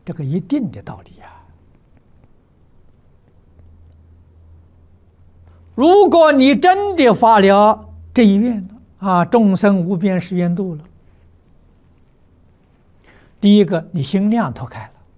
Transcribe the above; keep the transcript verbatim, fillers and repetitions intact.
这个一定的道理呀。如果你真的发了这一愿了啊，众生无边誓愿度了，第一个，你心量拓开了。